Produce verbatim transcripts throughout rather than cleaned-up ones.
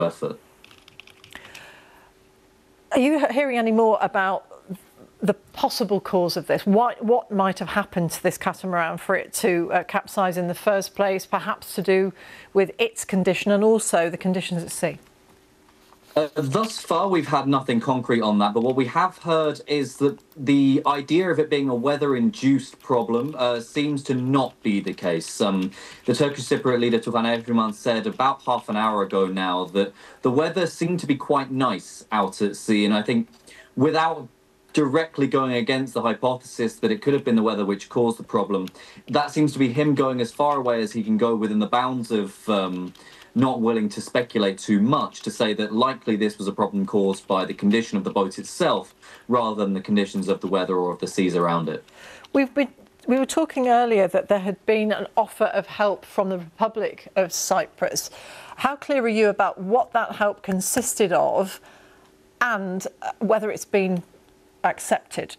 effort. Are you hearing any more about the possible cause of this? What, what might have happened to this catamaran for it to uh, capsize in the first place, perhaps to do with its condition and also the conditions at sea? Uh, thus far, we've had nothing concrete on that, but what we have heard is that the idea of it being a weather-induced problem uh, seems to not be the case. Um, the Turkish Cypriot leader, Tufan Evriman, said about half an hour ago now that the weather seemed to be quite nice out at sea, and I think without directly going against the hypothesis that it could have been the weather which caused the problem, that seems to be him going as far away as he can go within the bounds of um, not willing to speculate too much, to say that likely this was a problem caused by the condition of the boat itself rather than the conditions of the weather or of the seas around it. We've been, we were talking earlier that there had been an offer of help from the Republic of Cyprus. How clear are you about what that help consisted of and whether it's been accepted?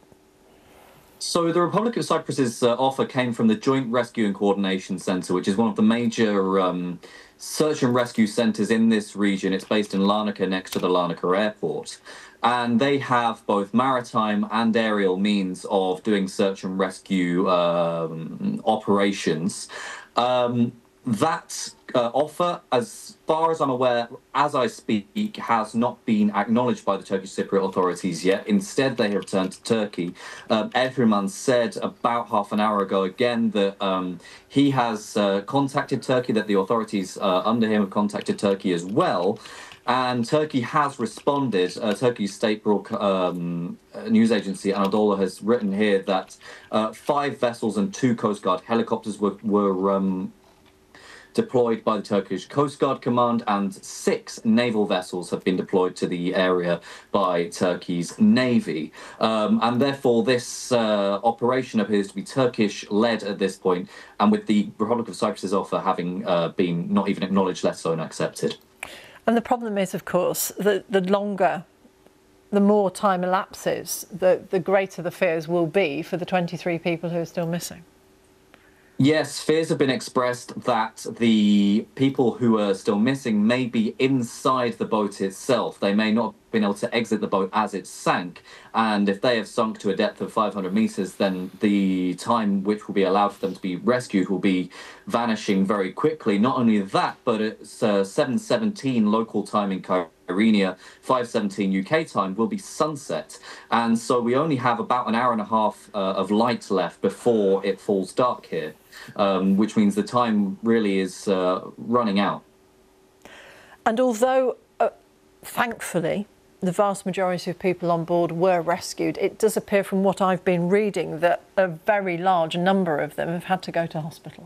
So the Republic of Cyprus's uh, offer came from the Joint Rescue and Coordination Centre, which is one of the major um, search and rescue centres in this region. It's based in Larnaca, next to the Larnaca airport. And they have both maritime and aerial means of doing search and rescue um, operations. Um, that uh, offer, as far as I'm aware, as I speak, has not been acknowledged by the Turkish Cypriot authorities yet. Instead, they have turned to Turkey. Um, Evriman said about half an hour ago again that um, he has uh, contacted Turkey, that the authorities uh, under him have contacted Turkey as well. And Turkey has responded. Uh, Turkey's state broadcast um, news agency Anadolu has written here that uh, five vessels and two Coast Guard helicopters were, were um, deployed by the Turkish Coast Guard Command, and six naval vessels have been deployed to the area by Turkey's Navy. Um, and therefore, this uh, operation appears to be Turkish-led at this point, and with the Republic of Cyprus's offer having uh, been not even acknowledged, let alone accepted. And the problem is, of course, that the longer, the more time elapses, the, the greater the fears will be for the twenty-three people who are still missing. Yes, fears have been expressed that the people who are still missing may be inside the boat itself. They may not have been able to exit the boat as it sank. And if they have sunk to a depth of five hundred metres, then the time which will be allowed for them to be rescued will be vanishing very quickly. Not only that, but it's uh, seven seventeen local time in Kyrenia, five seventeen U K time will be sunset. And so we only have about an hour and a half uh, of light left before it falls dark here. Um, which means the time really is uh, running out. And although, uh, thankfully, the vast majority of people on board were rescued, it does appear from what I've been reading that a very large number of them have had to go to hospital.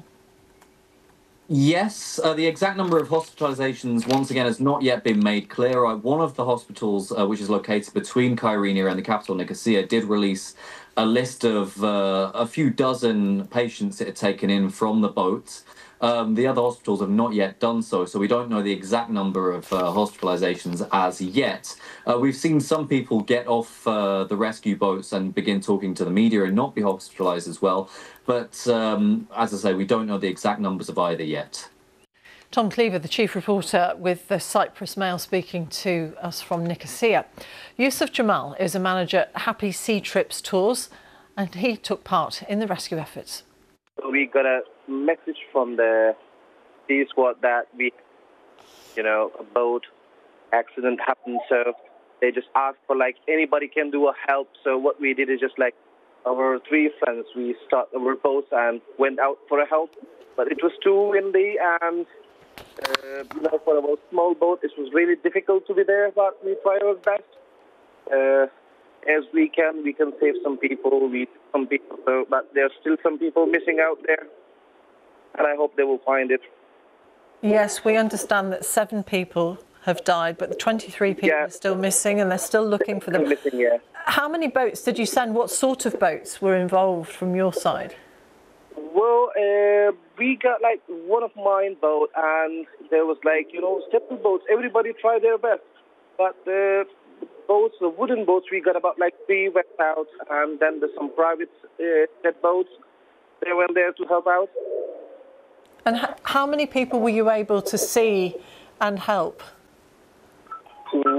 Yes, uh, the exact number of hospitalizations, once again, has not yet been made clear. Uh, one of the hospitals, uh, which is located between Kyrenia and the capital, Nicosia, did release a list of uh, a few dozen patients it had taken in from the boat. Um, the other hospitals have not yet done so, so we don't know the exact number of uh, hospitalizations as yet. Uh, we've seen some people get off uh, the rescue boats and begin talking to the media and not be hospitalized as well. But um, as I say, we don't know the exact numbers of either yet. Tom Cleaver, the chief reporter with the Cyprus Mail, speaking to us from Nicosia. Yusuf Jamal is a manager at Happy Sea Trips Tours, and he took part in the rescue efforts. We got a message from the sea squad that we, you know, a boat accident happened, so they just asked for like anybody can do a help. So what we did is just like our three friends, we started our boats and went out for a help, but it was too windy and uh, you know, for our small boat it was really difficult to be there, but we tried our best. Uh, as we can, we can save some people, we some people, so, but there's still some people missing out there, and I hope they will find it. Yes, we understand that seven people have died, but the twenty-three people yeah. are still missing, and they're still looking for them. Missing, yeah. How many boats did you send? What sort of boats were involved from your side? Well, uh, we got like one of mine boat, and there was like, you know, several boats. Everybody tried their best, but uh, the boats, the wooden boats, we got about like three went out, and then there's some private uh, jet boats. They went there to help out. And h how many people were you able to see and help?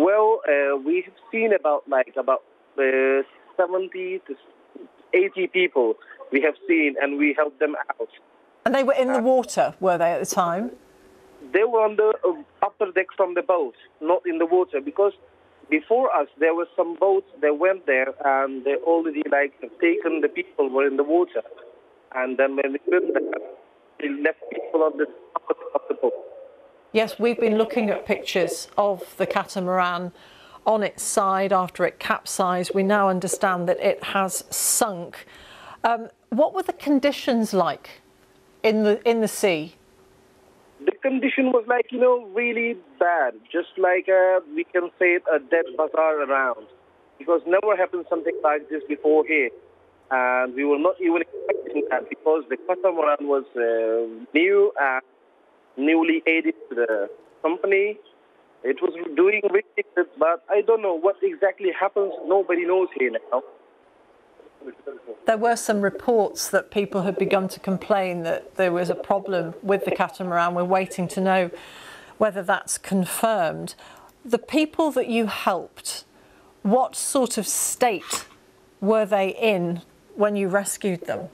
Well, uh, we have seen about like about uh, seventy to eighty people we have seen, and we helped them out. And they were in the water, were they, at the time? They were on the uh, upper deck from the boat, not in the water, because before us there were some boats that went there, and they already like taken the people were in the water, and then when we went there, they left people on the upper deck of the boat. Yes, we've been looking at pictures of the catamaran on its side after it capsized. We now understand that it has sunk. Um, what were the conditions like in the in the sea? The condition was like, you know, really bad. Just like, uh, we can say it, a dead bazaar around. Because never happened something like this before here. And we were not even expecting that because the catamaran was uh, new and newly added to the company. It was doing really good, but I don't know what exactly happens. Nobody knows here now. There were some reports that people had begun to complain that there was a problem with the catamaran. We're waiting to know whether that's confirmed. The people that you helped, what sort of state were they in when you rescued them?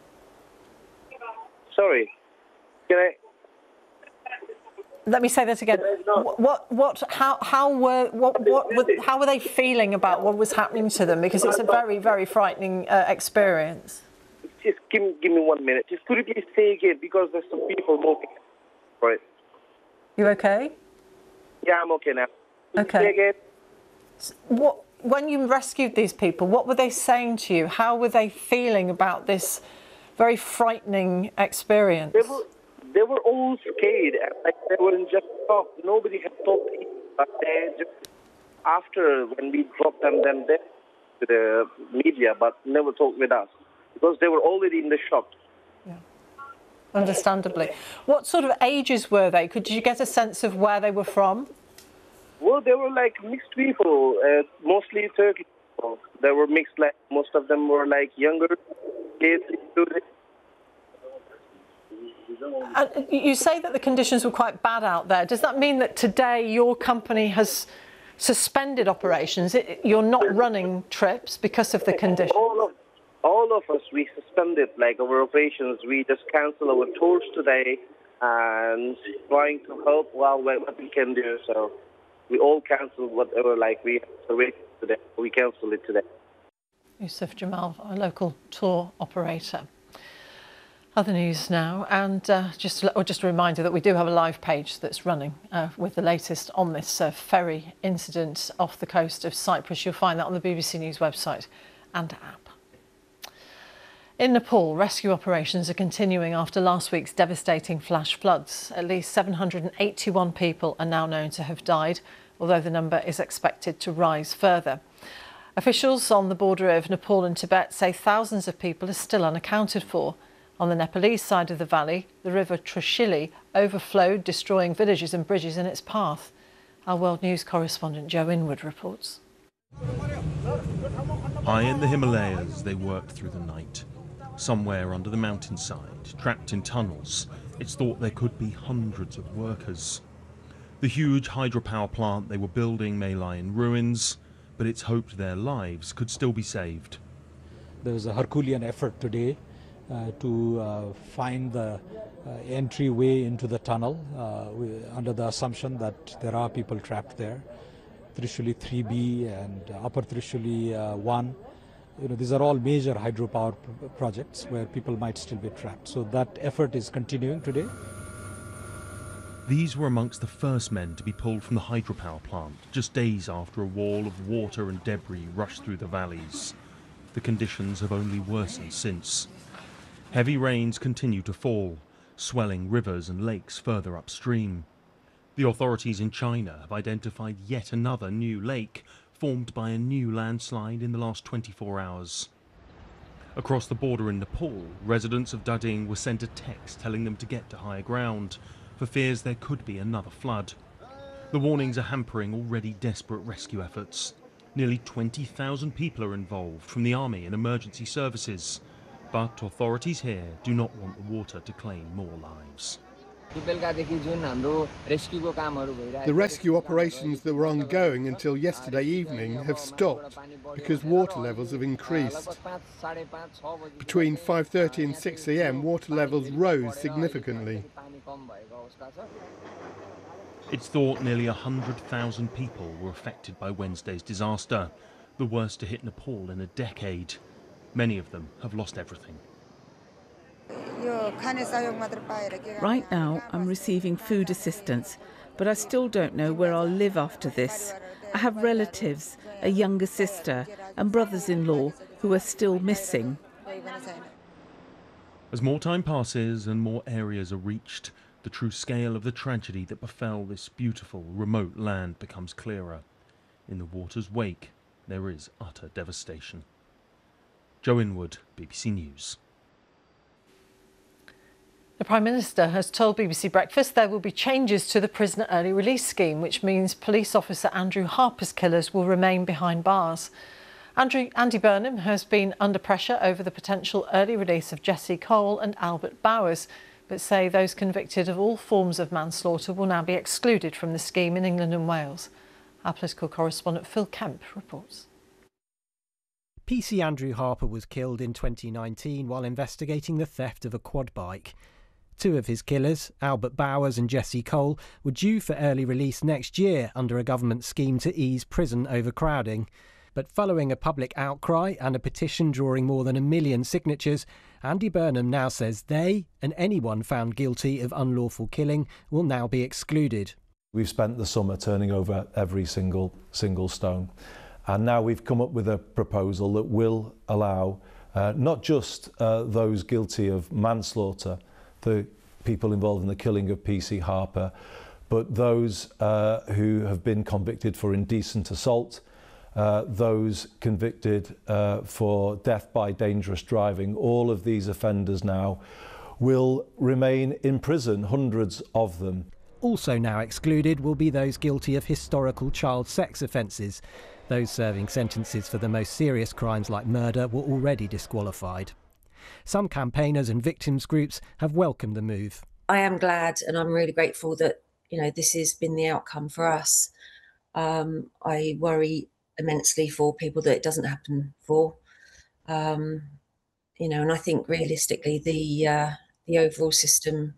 Sorry, can I? Let me say that again. What, what, how, how were, what, what, were, how were they feeling about what was happening to them? Because it's a very, very frightening uh, experience. Just give me, give me one minute. Just could you please say again, because there's some people moving. Right. You okay? Yeah, I'm okay now. Could Okay. you say again? What, when you rescued these people, what were they saying to you? How were they feeling about this very frightening experience? They were, they were all scared. Like they were in just shock. Nobody had talked to them. But they just, after when we dropped them, then they to the media, but never talked with us because they were already in the shock. Yeah. Understandably. What sort of ages were they? Could you get a sense of where they were from? Well, they were like mixed people, uh, mostly Turkish people. They were mixed, like most of them were like younger kids. Uh, you say that the conditions were quite bad out there. Does that mean that today your company has suspended operations? It, you're not running trips because of the conditions? All of, all of us, we suspended like our operations. We just cancelled our tours today and trying to help while what we can do. So we all cancelled whatever like we arranged today. We cancelled it today. Yusuf Jamal, a local tour operator. Other news now, and uh, just, or just a reminder that we do have a live page that's running uh, with the latest on this uh, ferry incident off the coast of Cyprus. You'll find that on the B B C News website and app. In Nepal, rescue operations are continuing after last week's devastating flash floods. At least seven hundred eighty-one people are now known to have died, although the number is expected to rise further. Officials on the border of Nepal and Tibet say thousands of people are still unaccounted for. On the Nepalese side of the valley, the river Trishuli overflowed, destroying villages and bridges in its path. Our World News correspondent Joe Inwood reports. High in the Himalayas, they worked through the night. Somewhere under the mountainside, trapped in tunnels, it's thought there could be hundreds of workers. The huge hydropower plant they were building may lie in ruins, but it's hoped their lives could still be saved. There was a Herculean effort today uh, to uh, find the uh, entryway into the tunnel uh, we, under the assumption that there are people trapped there. Trishuli three B and Upper Trishuli uh, one. You know, these are all major hydropower p- projects where people might still be trapped. So that effort is continuing today. These were amongst the first men to be pulled from the hydropower plant, just days after a wall of water and debris rushed through the valleys. The conditions have only worsened since. Heavy rains continue to fall, swelling rivers and lakes further upstream. The authorities in China have identified yet another new lake formed by a new landslide in the last twenty-four hours. Across the border in Nepal, residents of Dading were sent a text telling them to get to higher ground, for fears there could be another flood. The warnings are hampering already desperate rescue efforts. Nearly twenty thousand people are involved from the army and emergency services, but authorities here do not want the water to claim more lives. The rescue operations that were ongoing until yesterday evening have stopped because water levels have increased. Between five thirty and six a m water levels rose significantly. It's thought nearly one hundred thousand people were affected by Wednesday's disaster, the worst to hit Nepal in a decade. Many of them have lost everything. Right now, I'm receiving food assistance, but I still don't know where I'll live after this. I have relatives, a younger sister, and brothers-in-law who are still missing. As more time passes and more areas are reached, the true scale of the tragedy that befell this beautiful, remote land becomes clearer. In the water's wake, there is utter devastation. Joe Inwood, B B C News. The Prime Minister has told B B C Breakfast there will be changes to the prisoner early release scheme, which means police officer Andrew Harper's killers will remain behind bars. Andrew, Andy Burnham has been under pressure over the potential early release of Jesse Cole and Albert Bowers, but say those convicted of all forms of manslaughter will now be excluded from the scheme in England and Wales. Our political correspondent Phil Kemp reports. P C Andrew Harper was killed in twenty nineteen while investigating the theft of a quad bike. Two of his killers, Albert Bowers and Jesse Cole, were due for early release next year under a government scheme to ease prison overcrowding. But following a public outcry and a petition drawing more than a million signatures, Andy Burnham now says they and anyone found guilty of unlawful killing will now be excluded. We've spent the summer turning over every single single stone, and now we've come up with a proposal that will allow uh, not just uh, those guilty of manslaughter, the people involved in the killing of P C Harper, but those uh, who have been convicted for indecent assault, uh, those convicted uh, for death by dangerous driving. All of these offenders now will remain in prison, hundreds of them. Also now excluded will be those guilty of historical child sex offences. Those serving sentences for the most serious crimes like murder were already disqualified. Some campaigners and victims groups have welcomed the move. I am glad and I'm really grateful that, you know, this has been the outcome for us. Um, I worry immensely for people that it doesn't happen for. Um, you know, and I think realistically the uh, the overall system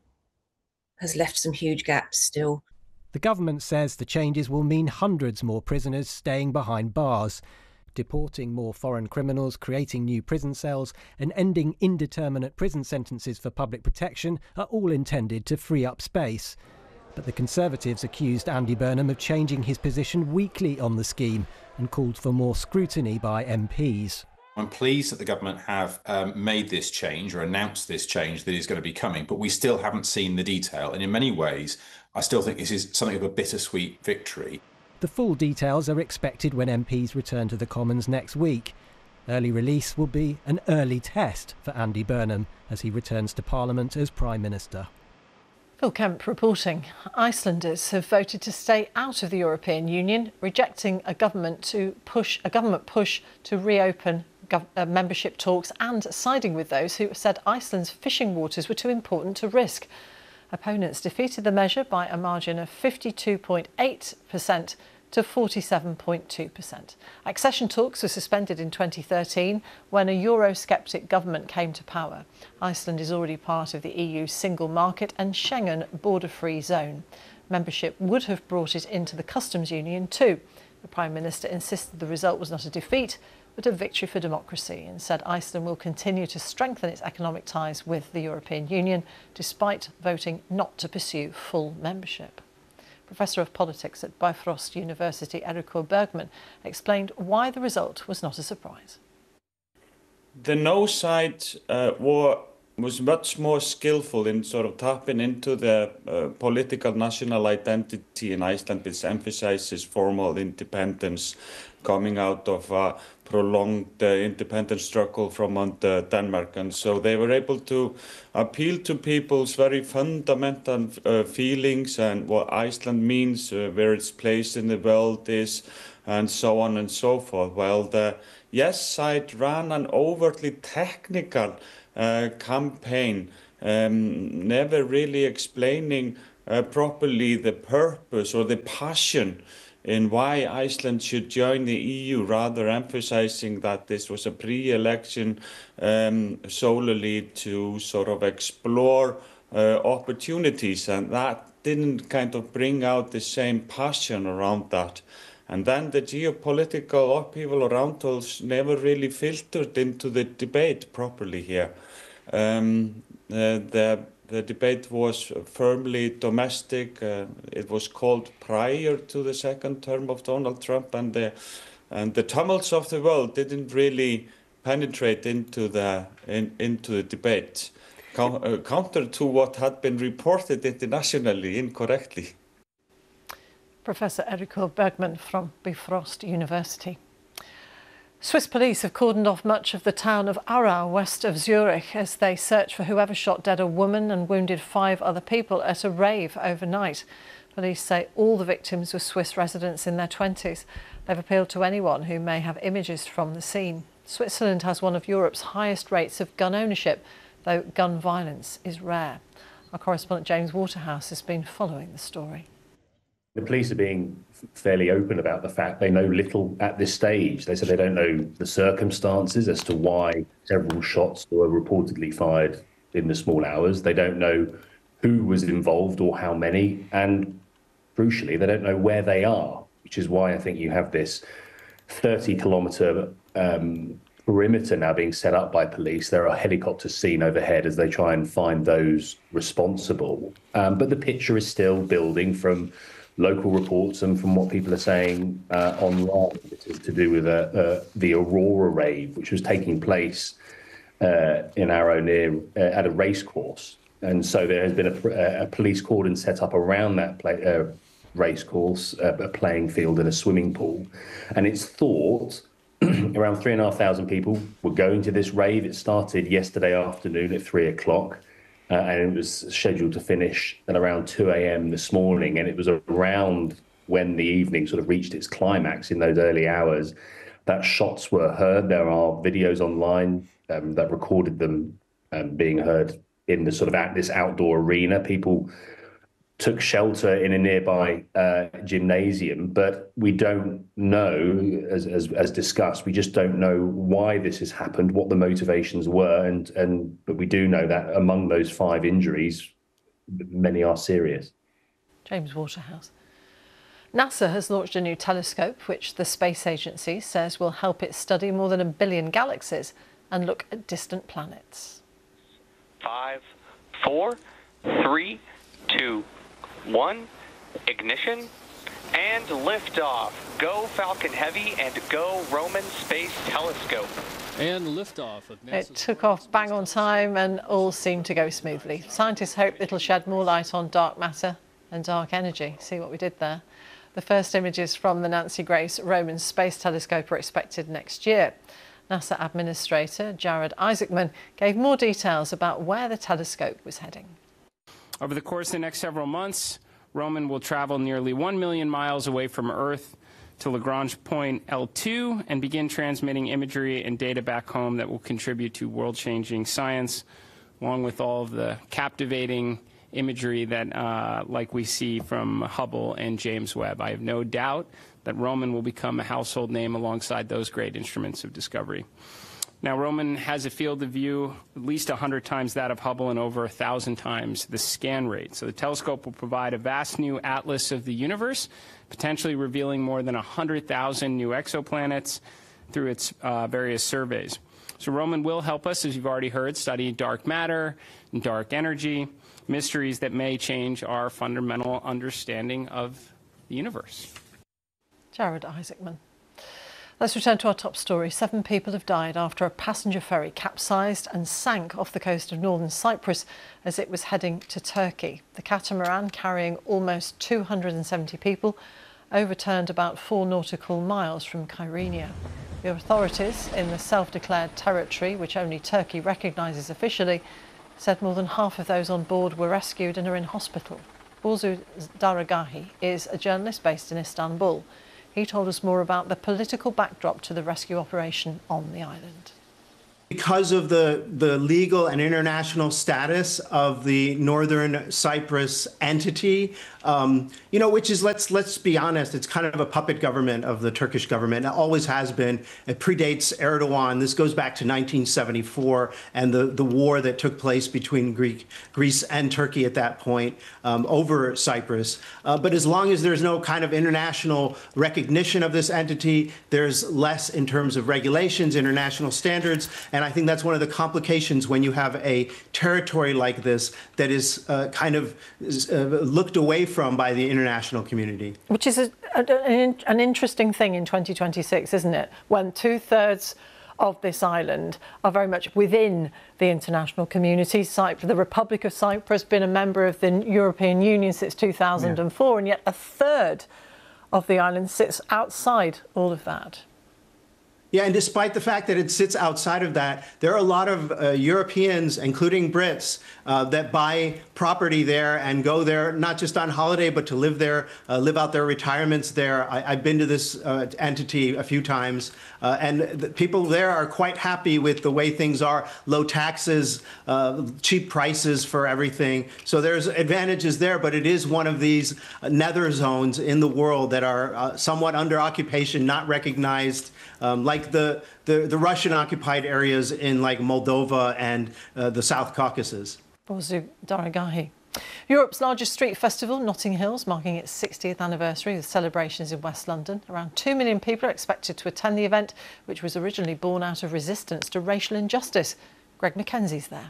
has left some huge gaps still. The government says the changes will mean hundreds more prisoners staying behind bars. Deporting more foreign criminals, creating new prison cells and ending indeterminate prison sentences for public protection are all intended to free up space. But the Conservatives accused Andy Burnham of changing his position weekly on the scheme and called for more scrutiny by M Ps. I'm pleased that the government have um, made this change or announced this change that is going to be coming, but we still haven't seen the detail. And in many ways, I still think this is something of a bittersweet victory. The full details are expected when M Ps return to the Commons next week. Early release will be an early test for Andy Burnham as he returns to Parliament as Prime Minister. Phil Kemp reporting. Icelanders have voted to stay out of the European Union, rejecting a government to push a government push to reopen gov- uh, membership talks and siding with those who said Iceland's fishing waters were too important to risk. Opponents defeated the measure by a margin of fifty-two point eight percent to forty-seven point two percent. Accession talks were suspended in twenty thirteen when a Eurosceptic government came to power. Iceland is already part of the E U's single market and Schengen border-free zone. Membership would have brought it into the customs union too. The Prime Minister insisted the result was not a defeat, but a victory for democracy, and said Iceland will continue to strengthen its economic ties with the European Union, despite voting not to pursue full membership. Professor of Politics at Bifrost University, Eriko Bergman, explained why the result was not a surprise. The no side uh, war was much more skillful in sort of tapping into the uh, political national identity in Iceland, which emphasizes formal independence coming out of a prolonged uh, independence struggle from under Denmark. And so they were able to appeal to people's very fundamental uh, feelings and what Iceland means, uh, where its place in the world is, and so on and so forth. While the yes side ran an overtly technical uh, campaign um, never really explaining uh, properly the purpose or the passion in why Iceland should join the E U, rather emphasizing that this was a pre-election um, solely to sort of explore uh, opportunities, and that didn't kind of bring out the same passion around that. And then the geopolitical upheaval around us never really filtered into the debate properly here. Um, uh, the The debate was firmly domestic. Uh, it was called prior to the second term of Donald Trump, and the and the tumults of the world didn't really penetrate into the in, into the debate, Co- uh, counter to what had been reported internationally incorrectly. Professor Eiríkur Bergmann from Bifrost University. Swiss police have cordoned off much of the town of Aarau, west of Zurich, as they search for whoever shot dead a woman and wounded five other people at a rave overnight. Police say all the victims were Swiss residents in their twenties. They've appealed to anyone who may have images from the scene. Switzerland has one of Europe's highest rates of gun ownership, though gun violence is rare. Our correspondent James Waterhouse has been following the story. The police are being fairly open about the fact they know little at this stage. They say they don't know the circumstances as to why several shots were reportedly fired in the small hours. They don't know who was involved or how many. And crucially, they don't know where they are, which is why I think you have this thirty kilometre um, perimeter now being set up by police. There are helicopters seen overhead as they try and find those responsible. Um, but the picture is still building from local reports and from what people are saying uh, online. It is to do with uh, uh, the Aurora rave, which was taking place uh, in Aarau near uh, at a race course. And so there has been a, a police cordon set up around that play, uh, race course, uh, a playing field and a swimming pool. And it's thought around three and a half thousand people were going to this rave. It started yesterday afternoon at three o'clock. Uh, and it was scheduled to finish at around two a.m. this morning. And it was around when the evening sort of reached its climax in those early hours that shots were heard. There are videos online um, that recorded them um, being heard in the sort of at this outdoor arena. People took shelter in a nearby uh, gymnasium, but we don't know, as, as as discussed, we just don't know why this has happened, what the motivations were, and and but we do know that among those five injuries, many are serious. James Waterhouse. NASA has launched a new telescope, which the space agency says will help it study more than a billion galaxies and look at distant planets. Five, four, three, two, one, ignition, and liftoff. Go Falcon Heavy and go Roman Space Telescope. And liftoff of NASA's It took off bang on time and all seemed to go smoothly. Scientists hope it'll shed more light on dark matter and dark energy. See what we did there? The first images from the Nancy Grace Roman Space Telescope are expected next year. NASA Administrator Jared Isaacman gave more details about where the telescope was heading. Over the course of the next several months, Roman will travel nearly one million miles away from Earth to Lagrange point L two and begin transmitting imagery and data back home that will contribute to world-changing science, along with all of the captivating imagery that, uh, like we see from Hubble and James Webb. I have no doubt that Roman will become a household name alongside those great instruments of discovery. Now, Roman has a field of view at least one hundred times that of Hubble and over one thousand times the scan rate. So the telescope will provide a vast new atlas of the universe, potentially revealing more than one hundred thousand new exoplanets through its uh, various surveys. So Roman will help us, as you've already heard, study dark matter and dark energy, mysteries that may change our fundamental understanding of the universe. Jared Isaacman. Let's return to our top story. Seven people have died after a passenger ferry capsized and sank off the coast of northern Cyprus as it was heading to Turkey. The catamaran, carrying almost two hundred seventy people, overturned about four nautical miles from Kyrenia. The authorities in the self-declared territory, which only Turkey recognises officially, said more than half of those on board were rescued and are in hospital. Burcu Daragahi is a journalist based in Istanbul. He told us more about the political backdrop to the rescue operation on the island. Because of the, the legal and international status of the Northern Cyprus entity, um, you know, which is, let's let's be honest, it's kind of a puppet government of the Turkish government. It always has been. It predates Erdogan. This goes back to nineteen seventy-four and the, the war that took place between Greek, Greece and Turkey at that point um, over Cyprus. Uh, but as long as there's no kind of international recognition of this entity, there's less in terms of regulations, international standards. And I think that's one of the complications when you have a territory like this that is uh, kind of uh, looked away from by the international community. Which is a, a, an interesting thing in twenty twenty-six, isn't it? When two-thirds of this island are very much within the international community. Cyprus, the Republic of Cyprus, has been a member of the European Union since two thousand four, yeah. And yet a third of the island sits outside all of that. Yeah, and despite the fact that it sits outside of that, there are a lot of uh, Europeans, including Brits, uh, that buy property there and go there, not just on holiday, but to live there, uh, live out their retirements there. I, I've been to this uh, entity a few times, uh, and the people there are quite happy with the way things are. Low taxes, uh, cheap prices for everything. So there's advantages there, but it is one of these nether zones in the world that are uh, somewhat under occupation, not recognized. Um, like the, the, the Russian-occupied areas in like Moldova and uh, the South Caucasus. Bozu Daragahi. Europe's largest street festival, Notting Hill's, marking its sixtieth anniversary with celebrations in West London. Around two million people are expected to attend the event, which was originally born out of resistance to racial injustice. Greg Mackenzie's there.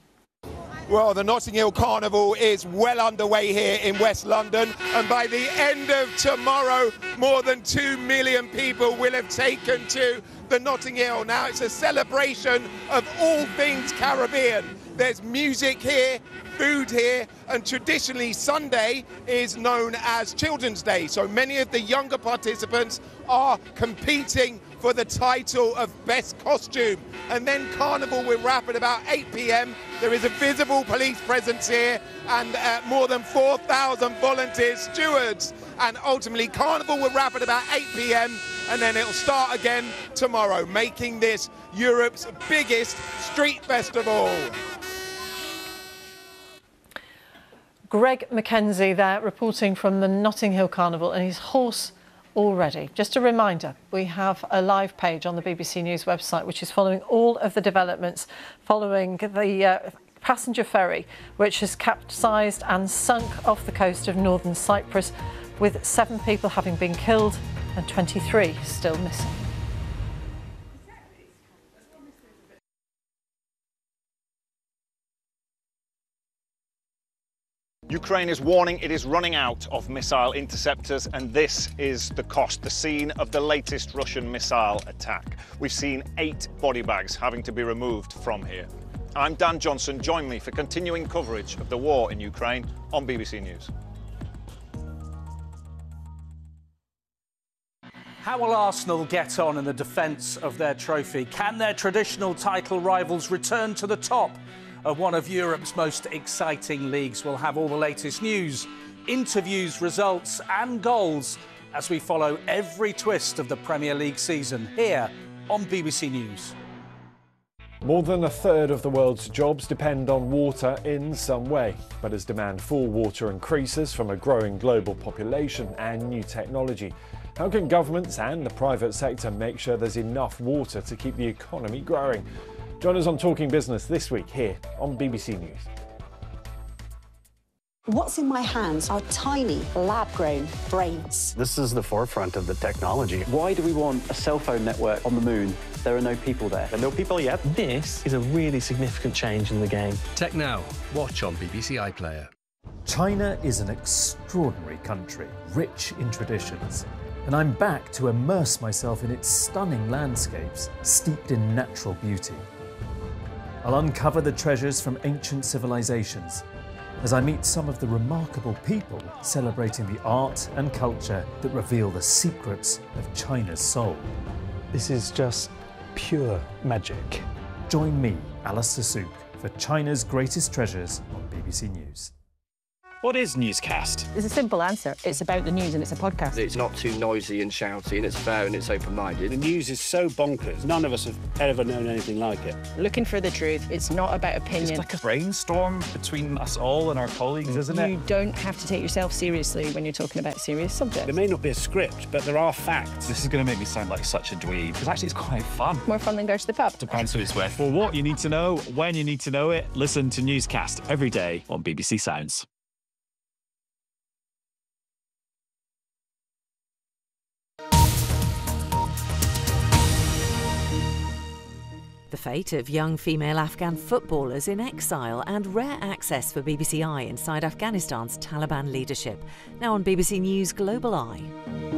Well, the Notting Hill Carnival is well underway here in West London, and by the end of tomorrow, more than two million people will have taken to the Notting Hill. Now, it's a celebration of all things Caribbean. There's music here, food here, and traditionally Sunday is known as Children's Day, so many of the younger participants are competing for the title of Best Costume. And then Carnival will wrap at about eight p m. There is a visible police presence here and uh, more than four thousand volunteer stewards. And ultimately Carnival will wrap at about eight p m and then it'll start again tomorrow, making this Europe's biggest street festival. Greg Mackenzie there, reporting from the Notting Hill Carnival, and his horse already. Just a reminder, we have a live page on the B B C News website which is following all of the developments following the uh, passenger ferry which has capsized and sunk off the coast of northern Cyprus, with seven people having been killed and twenty-three still missing. Ukraine is warning it is running out of missile interceptors, and this is the cost, the scene of the latest Russian missile attack. We've seen eight body bags having to be removed from here. I'm Dan Johnson. Join me for continuing coverage of the war in Ukraine on B B C News. How will Arsenal get on in the defence of their trophy? Can their traditional title rivals return to the top of one of Europe's most exciting leagues? We'll have all the latest news, interviews, results and goals as we follow every twist of the Premier League season here on B B C News. More than a third of the world's jobs depend on water in some way. But as demand for water increases from a growing global population and new technology, how can governments and the private sector make sure there's enough water to keep the economy growing? Join us on Talking Business this week here on B B C News. What's in my hands are tiny lab-grown brains. This is the forefront of the technology. Why do we want a cell phone network on the moon? There are no people there. There are no people yet. This is a really significant change in the game. Tech Now. Watch on B B C iPlayer. China is an extraordinary country, rich in traditions. And I'm back to immerse myself in its stunning landscapes, steeped in natural beauty. I'll uncover the treasures from ancient civilizations as I meet some of the remarkable people celebrating the art and culture that reveal the secrets of China's soul. This is just pure magic. Join me, Alistair Sook, for China's greatest treasures on B B C News. What is Newscast? There's a simple answer. It's about the news and it's a podcast. It's not too noisy and shouty, and it's fair and it's open-minded. The news is so bonkers. None of us have ever known anything like it. Looking for the truth. It's not about opinion. It's like a brainstorm between us all and our colleagues, isn't it? You don't have to take yourself seriously when you're talking about serious subjects. There may not be a script, but there are facts. This is going to make me sound like such a dweeb, because actually it's quite fun. More fun than go to the pub. Depends who it's with. For what you need to know, when you need to know it, listen to Newscast every day on B B C Sounds. The fate of young female Afghan footballers in exile and rare access for B B C Eye inside Afghanistan's Taliban leadership. Now on B B C News Global Eye.